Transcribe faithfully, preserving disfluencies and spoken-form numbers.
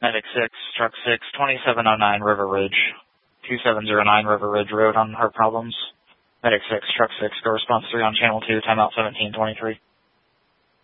Medic six, Truck six, twenty-seven oh nine River Ridge, two seven zero nine River Ridge Road on her problems. Medic six, Truck six, go response three on channel two, timeout seventeen twenty-three.